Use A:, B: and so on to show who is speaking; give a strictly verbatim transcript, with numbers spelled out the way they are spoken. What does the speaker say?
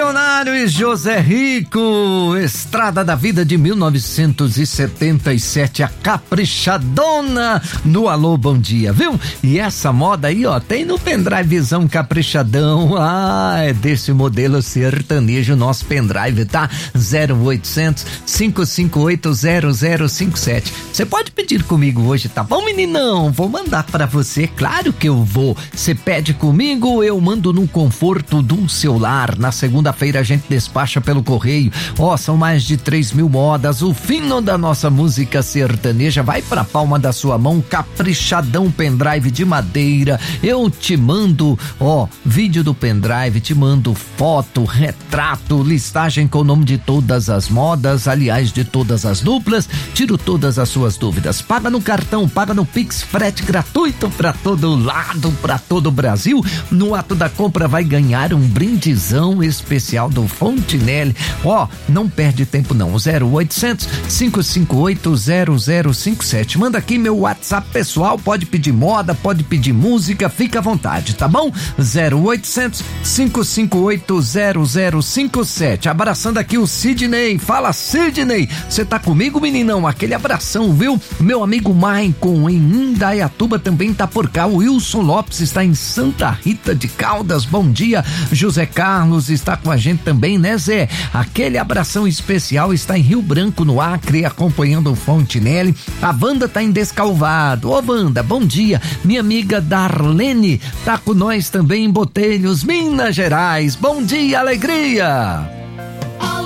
A: Leonário e José Rico, Estrada da Vida de mil novecentos e setenta e sete, a Caprichadona no Alô Bom Dia, viu? E essa moda aí, ó, tem no pendrivezão caprichadão, ah, é desse modelo sertanejo, nosso pendrive, tá? zero oitocentos, cinco cinco oito, zero zero cinco sete. Você pode pedir comigo hoje, tá bom, meninão? Vou mandar pra você, claro que eu vou. Você pede comigo, eu mando no conforto do seu lar. Na segunda-feira a gente despacha pelo correio. Ó, oh, são mais de três mil modas. O fino da nossa música sertaneja vai pra palma da sua mão. Caprichadão pendrive de madeira. Eu te mando, ó, oh, vídeo do pendrive, te mando foto, retrato, listagem com o nome de todas as modas, aliás, de todas as duplas. Tiro todas as suas dúvidas. Paga no cartão, paga no Pix, frete gratuito pra todo lado, pra todo o Brasil. No ato da compra vai ganhar um brindizão especial do Fontinelli. Ó, oh, não perde tempo não. zero oitocentos, cinco cinco oito, zero zero cinco sete. Manda aqui meu WhatsApp pessoal, pode pedir moda, pode pedir música, fica à vontade, tá bom? zero oitocentos, cinco cinco oito, zero zero cinco sete. Abraçando aqui o Sidney. Fala, Sidney, você tá comigo, meninão? Aquele abração, viu? Meu amigo Maicon em Indaiatuba também tá por cá. O Wilson Lopes está em Santa Rita de Caldas. Bom dia. José Carlos está com a gente também, né, Zé? Aquele abração especial está em Rio Branco, no Acre, acompanhando o Fontinelli. A Wanda tá em Descalvado. Ô, Wanda, bom dia. Minha amiga Darlene tá com nós também em Botelhos, Minas Gerais. Bom dia, alegria!